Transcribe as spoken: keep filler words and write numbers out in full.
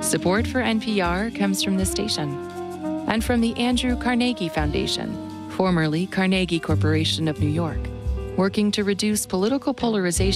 Support for N P R comes from this station and from the Andrew Carnegie Foundation, formerly Carnegie Corporation of New York, working to reduce political polarization